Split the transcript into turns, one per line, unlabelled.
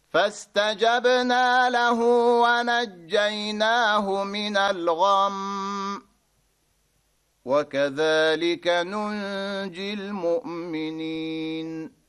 فاستجبنا له ونجيناه من الغم وكذلك ننجي المؤمنين.